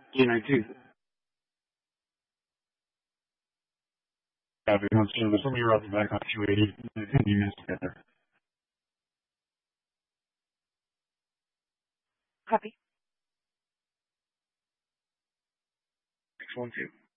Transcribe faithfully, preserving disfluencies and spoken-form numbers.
You nine two. Copy on service. Let me route you back on two eighty. fifteen minutes together. Copy. six one two.